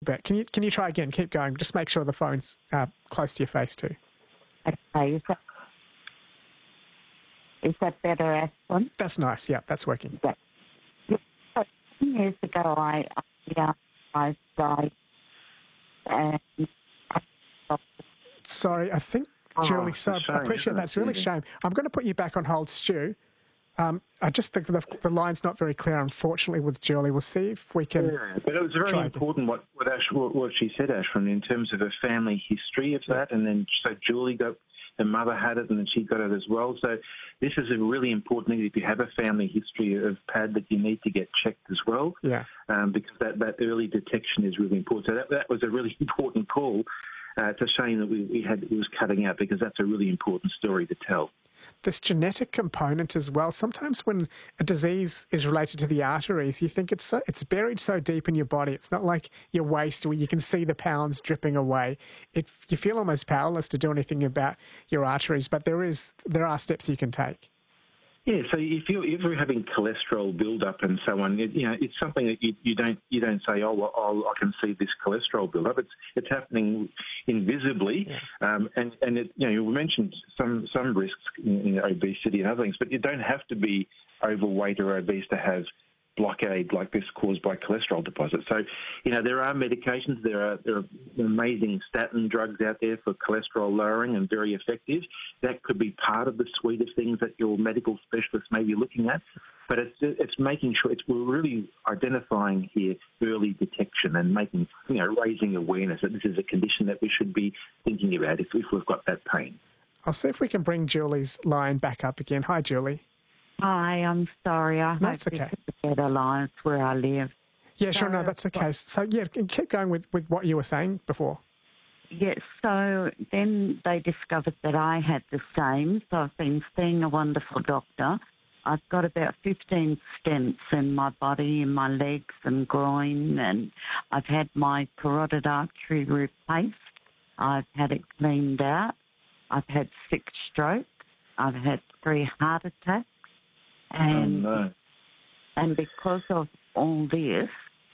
bit. Can you try again? Keep going. Just make sure the phone's close to your face too. Okay, is that better, Ashlyn? That's nice. Yeah, that's working. Yeah. 10 years ago, I died, and sorry, I think, Julie, so I appreciate that. It's really a shame. I'm going to put you back on hold, Stu. I just think the line's not very clear, unfortunately, with Julie. We'll see if we can... Yeah, but it was very important what she said, Ashwin, in terms of a family history of that. And then, so Julie got... Her mother had it, and then she got it as well. So this is a really important thing. If you have a family history of PAD, that you need to get checked as well. Yeah. Because that early detection is really important. So that was a really important call. It's a shame that it was cutting out, because that's a really important story to tell. This genetic component as well. Sometimes when a disease is related to the arteries, you think it's buried so deep in your body. It's not like your waist where you can see the pounds dripping away. You feel almost powerless to do anything about your arteries, but there are steps you can take. Yeah, so if you're having cholesterol build-up and so on, it's something that you don't say, oh, well, I can see this cholesterol build-up. It's happening invisibly, and you mentioned some risks in obesity and other things, but you don't have to be overweight or obese to have blockade like this caused by cholesterol deposits. So, there are medications, there are amazing statin drugs out there for cholesterol lowering and very effective. That could be part of the suite of things that your medical specialist may be looking at. But it's making sure we're really identifying here early detection and making, raising awareness that this is a condition that we should be thinking about if we've got that pain. I'll see if we can bring Julie's line back up again. Hi, Julie. Hi, I'm sorry. I hope okay. this is a better line. It's where I live. Yeah, sure. No, that's okay. So, yeah, keep going with what you were saying before. Yes, so then they discovered that I had the same. So I've been seeing a wonderful doctor. I've got about 15 stents in my body, in my legs and groin, and I've had my carotid artery replaced. I've had it cleaned out. I've had 6 strokes. I've had 3 heart attacks. And because of all this,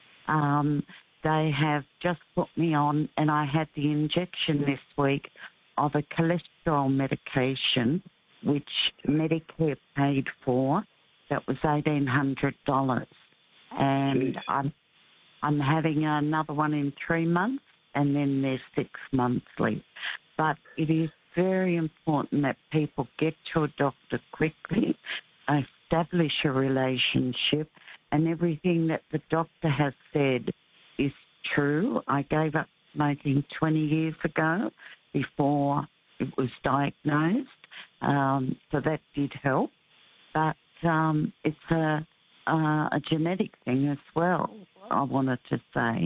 they have just put me on, and I had the injection this week of a cholesterol medication, which Medicare paid for. That was $1,800, and I'm having another one in 3 months, and then there's 6 monthly. But it is very important that people get to a doctor quickly, establish a relationship, and everything that the doctor has said is true. I gave up smoking 20 years ago before it was diagnosed, so that did help. But it's a genetic thing as well, I wanted to say.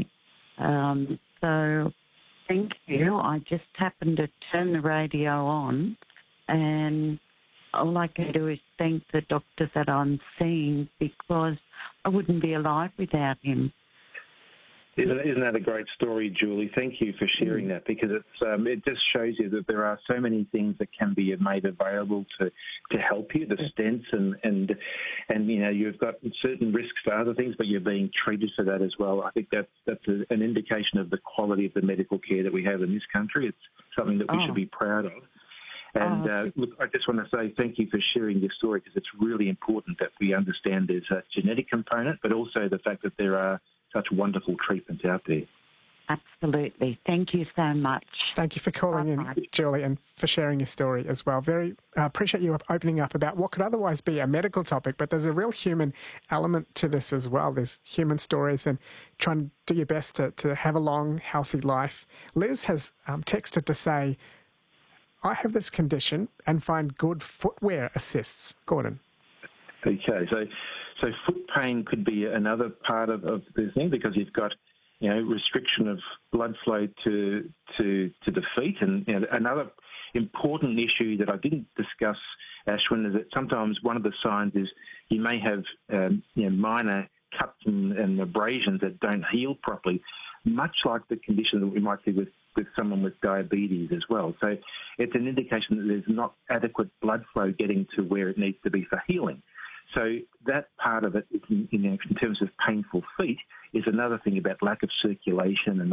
So thank you. I just happened to turn the radio on, and all I can do is thank the doctor that I'm seeing, because I wouldn't be alive without him. Isn't that a great story, Julie? Thank you for sharing that, because it just shows you that there are so many things that can be made available to help you, the stents, and you've got certain risks for other things, but you're being treated for that as well. I think that's an indication of the quality of the medical care that we have in this country. It's something that we should be proud of. And look, I just want to say thank you for sharing your story, because it's really important that we understand there's a genetic component, but also the fact that there are such wonderful treatments out there. Absolutely. Thank you so much. Thank you for calling in, Julie, and for sharing your story as well. Very appreciate you opening up about what could otherwise be a medical topic, but there's a real human element to this as well. There's human stories, and trying to do your best to have a long, healthy life. Liz has texted to say, I have this condition and find good footwear assists. Gordon. Okay, so foot pain could be another part of the thing, because you've got restriction of blood flow to the feet, and another important issue that I didn't discuss, Ashwin, is that sometimes one of the signs is you may have minor cuts and abrasions that don't heal properly, much like the condition that we might see with someone with diabetes as well. So it's an indication that there's not adequate blood flow getting to where it needs to be for healing. So that part of it, in terms of painful feet, is another thing about lack of circulation and